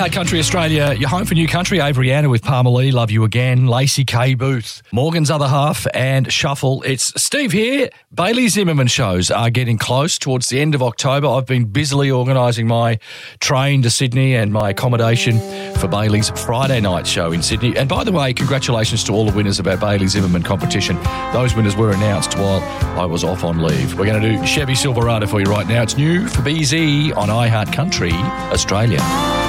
iHeart Country Australia, your home for new country. Avery Anna with Palmer Lee, Love You Again, Lacey K. Booth, Morgan's Other Half and Shuffle. It's Steve here. Bailey Zimmerman shows are getting close towards the end of October. I've been busily organising my train to Sydney and my accommodation for Bailey's Friday night show in Sydney. And by the way, congratulations to all the winners of our Bailey Zimmerman competition. Those winners were announced while I was off on leave. We're going to do Chevy Silverado for you right now. It's new for BZ on iHeart Country Australia.